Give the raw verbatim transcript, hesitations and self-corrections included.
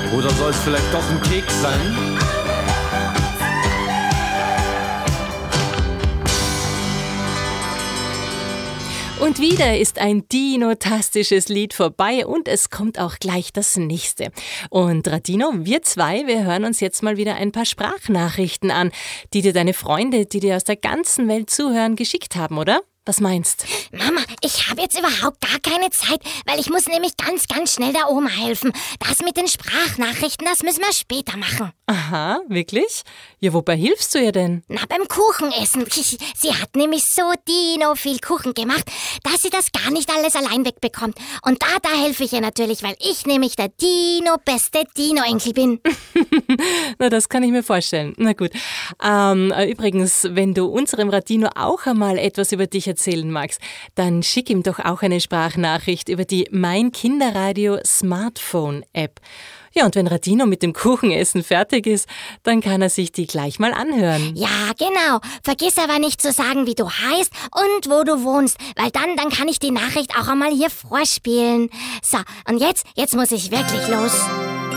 Oder soll es vielleicht doch ein Keks sein? Und wieder ist ein dinotastisches Lied vorbei und es kommt auch gleich das nächste. Und Radino, wir zwei, wir hören uns jetzt mal wieder ein paar Sprachnachrichten an, die dir deine Freunde, die dir aus der ganzen Welt zuhören, geschickt haben, oder? Was meinst? Mama, ich habe jetzt überhaupt gar keine Zeit, weil ich muss nämlich ganz, ganz schnell der Oma helfen. Das mit den Sprachnachrichten, das müssen wir später machen. Aha, wirklich? Ja, wobei hilfst du ihr denn? Na, beim Kuchenessen. Sie hat nämlich so Dino viel Kuchen gemacht, dass sie das gar nicht alles allein wegbekommt. Und da, da helfe ich ihr natürlich, weil ich nämlich der Dino-beste Dino-Enkel bin. Na, das kann ich mir vorstellen. Na gut. Ähm, übrigens, wenn du unserem Radino auch einmal etwas über dich erzählen magst, dann schick ihm doch auch eine Sprachnachricht über die Mein Kinderradio Smartphone App. Ja, und wenn Radino mit dem Kuchenessen fertig ist, dann kann er sich die gleich mal anhören. Ja, genau. Vergiss aber nicht zu sagen, wie du heißt und wo du wohnst, weil dann, dann kann ich die Nachricht auch einmal hier vorspielen. So, und jetzt, jetzt muss ich wirklich los.